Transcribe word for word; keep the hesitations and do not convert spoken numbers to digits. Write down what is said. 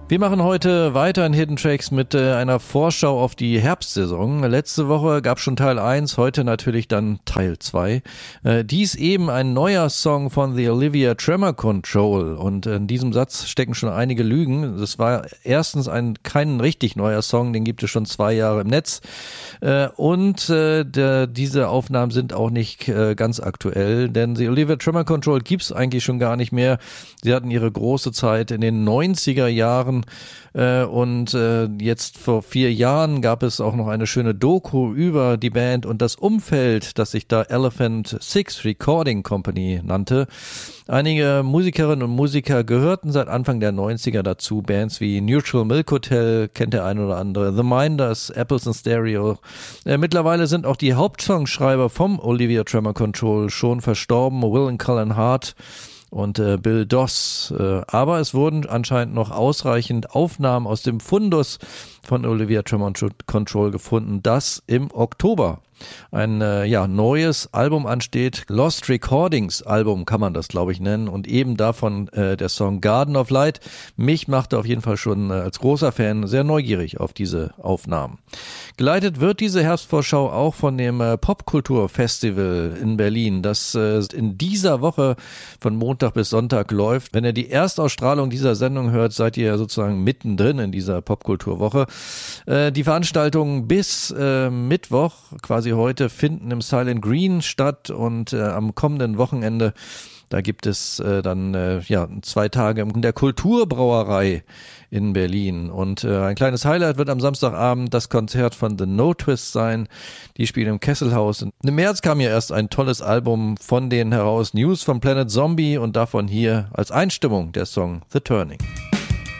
Wir machen heute weiter in Hidden Tracks mit äh, einer Vorschau auf die Herbstsaison. Letzte Woche gab es schon Teil eins, heute natürlich dann Teil zwei. Äh, dies eben ein neuer Song von The Olivia Tremor Control und in diesem Satz stecken schon einige Lügen. Das war erstens ein kein richtig neuer Song, den gibt es schon zwei Jahre im Netz äh, und äh, der, diese Aufnahmen sind auch nicht äh, ganz aktuell, denn The Olivia Tremor Control gibt es eigentlich schon gar nicht mehr. Sie hatten ihre große Zeit in den neunziger Jahren äh, und äh, jetzt vor vier Jahren gab es auch noch eine schöne Doku über die Band und das Umfeld, das sich da Elephant Six Recording Company nannte. Einige Musikerinnen und Musiker gehörten seit Anfang der neunziger dazu. Bands wie Neutral Milk Hotel, kennt der ein oder andere, The Minders, Apples and Stereo. Äh, mittlerweile sind auch die Hauptsongschreiber vom Olivia Tremor Control schon verstorben, Will and Cullen Hart und äh, Bill Doss. Äh, aber es wurden anscheinend noch ausreichend Aufnahmen aus dem Fundus von Olivia Tremor Control gefunden, das im Oktober ein äh, ja neues Album ansteht. Lost Recordings Album kann man das, glaube ich, nennen. Und eben davon äh, der Song Garden of Light. Mich machte auf jeden Fall schon äh, als großer Fan sehr neugierig auf diese Aufnahmen. Geleitet wird diese Herbstvorschau auch von dem äh, Popkulturfestival in Berlin, das äh, in dieser Woche von Montag bis Sonntag läuft. Wenn ihr die Erstausstrahlung dieser Sendung hört, seid ihr sozusagen mittendrin in dieser Popkulturwoche. Äh, die Veranstaltungen bis äh, Mittwoch, quasi heute, finden im Silent Green statt und äh, am kommenden Wochenende, da gibt es äh, dann äh, ja zwei Tage in der Kulturbrauerei in Berlin und äh, ein kleines Highlight wird am Samstagabend das Konzert von The No Twist sein. Die spielen im Kesselhaus. Im März kam ja erst ein tolles Album von denen heraus, News from Planet Zombie, und davon hier als Einstimmung der Song The Turning.